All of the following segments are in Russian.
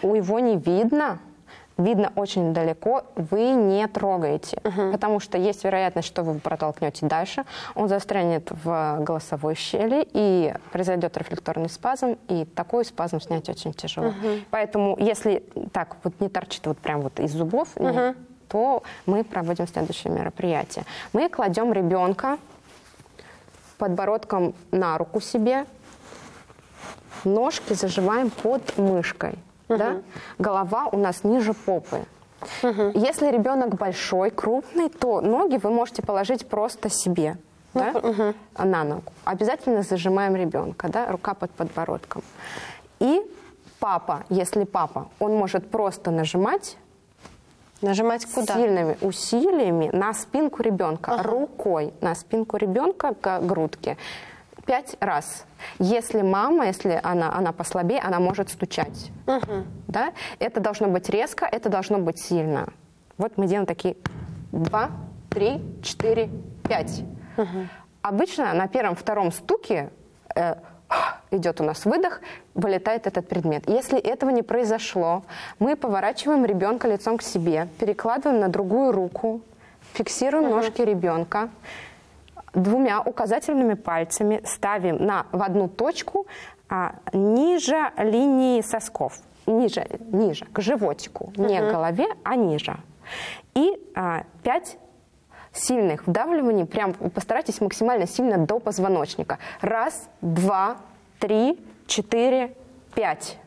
его не видно, видно очень далеко, вы не трогаете. Потому что есть вероятность, что вы протолкнете дальше, он застрянет в голосовой щели, и произойдет рефлекторный спазм, и такой спазм снять очень тяжело. Поэтому, если так вот не торчит вот прям вот из зубов, то мы проводим следующее мероприятие. Мы кладем ребенка подбородком на руку себе, ножки зажимаем под мышкой. Да? Голова у нас ниже попы. Если ребенок большой, крупный, то ноги вы можете положить просто себе, да? На ногу. Обязательно зажимаем ребенка, да? Рука под подбородком. И папа, если папа, он может просто нажимать. Нажимать куда? Сильными усилиями на спинку ребенка, рукой на спинку ребенка к грудке 5 раз. Если мама, если она послабее, она может стучать. Да? Это должно быть резко, это должно быть сильно. Вот мы делаем такие 2, 3, 4, 5. Обычно на первом-втором стуке идет у нас выдох, вылетает этот предмет. Если этого не произошло, мы поворачиваем ребенка лицом к себе, перекладываем на другую руку, фиксируем ножки ребенка, двумя указательными пальцами ставим в одну точку ниже линии сосков, ниже, к животику, не к голове, а ниже. И 5 сильных вдавливаний, прям постарайтесь максимально сильно до позвоночника. 1, 2, 3, 4, 5.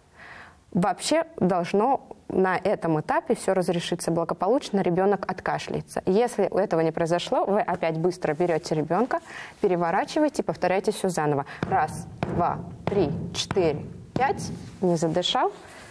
Вообще должно на этом этапе все разрешиться благополучно, ребенок откашляется. Если этого не произошло, вы опять быстро берете ребенка, переворачиваете и повторяете все заново. 1, 2, 3, 4, 5. Не задышал.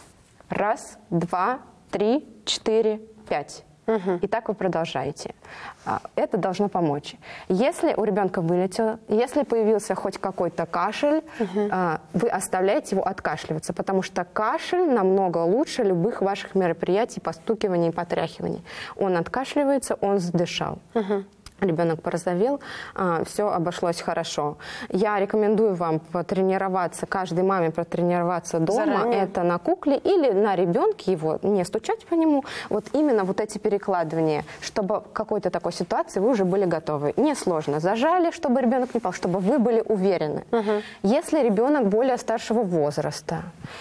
1, 2, 3, 4, 5. И так вы продолжаете. Это должно помочь. Если у ребенка вылетело, если появился хоть какой-то кашель, вы оставляете его откашливаться, потому что кашель намного лучше любых ваших мероприятий, постукиваний, потряхиваний. Он откашливается, он задышал. Ребенок порозовел, все обошлось хорошо. Я рекомендую вам потренироваться, каждой маме потренироваться дома. Заранее. Это на кукле или на ребенке его, не стучать по нему. Вот именно вот эти перекладывания, чтобы в какой-то такой ситуации вы уже были готовы. Несложно. Зажали, чтобы ребенок не пал, чтобы вы были уверены. Если ребенок более старшего возраста,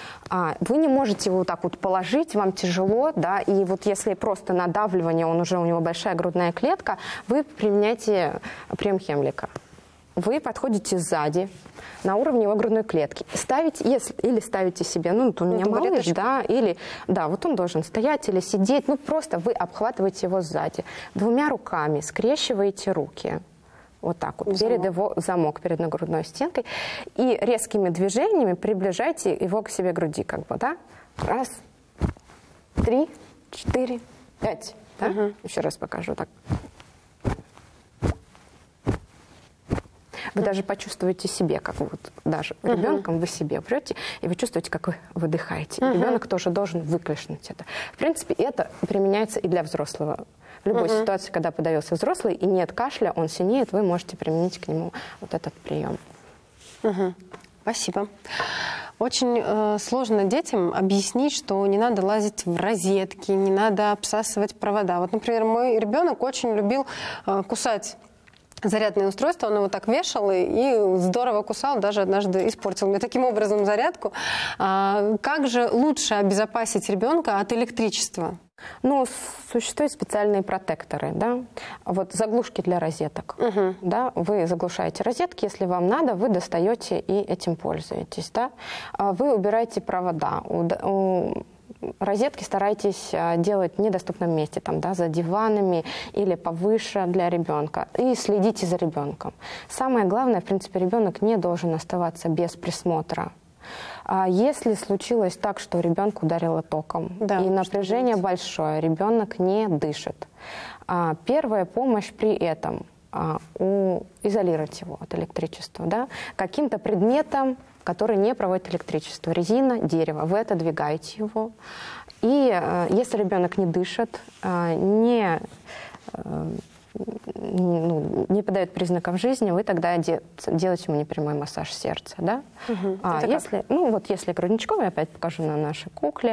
вы не можете его вот так вот положить, вам тяжело, да, и вот если просто надавливание, у него большая грудная клетка, вы применяете прием Хемлика. Вы подходите сзади, на уровне его грудной клетки, ставите, или ставите себе, вот у меня малыш, да, или, да, вот он должен стоять или сидеть, просто вы обхватываете его сзади. 2 руками скрещиваете руки. Вот так вот, замок перед нагрудной стенкой. И резкими движениями приближайте его к себе груди, да? 1, 3, 4, 5. Да? Еще раз покажу так. Вы даже почувствуете себе, как вот даже ребенком вы себе прете, и вы чувствуете, как вы выдыхаете. Ребенок тоже должен выкликнуть это. В принципе, это применяется и для взрослого. В любой ситуации, когда подается взрослый и нет кашля, он синеет, вы можете применить к нему вот этот прием. Спасибо. Очень сложно детям объяснить, что не надо лазить в розетки, не надо обсасывать провода. Вот, например, мой ребенок очень любил кусать зарядное устройство, он его так вешал и здорово кусал, даже однажды испортил мне таким образом зарядку. Как же лучше обезопасить ребенка от электричества? Существуют специальные протекторы, да, вот заглушки для розеток, да, вы заглушаете розетки, если вам надо, вы достаете и этим пользуетесь, да, вы убираете провода, розетки старайтесь делать в недоступном месте, за диванами или повыше для ребенка, и следите за ребенком. Самое главное, в принципе, ребенок не должен оставаться без присмотра. Если случилось так, что ребенка ударило током, и напряжение большое, ребенок не дышит, первая помощь при этом изолировать его от электричества, да, каким-то предметом, который не проводит электричество, резина, дерево, вы отодвигаете его. И если ребенок не дышит, не подает признаков жизни, вы тогда делаете ему непрямой массаж сердца. Да? Если грудничковый, опять покажу на нашей кукле,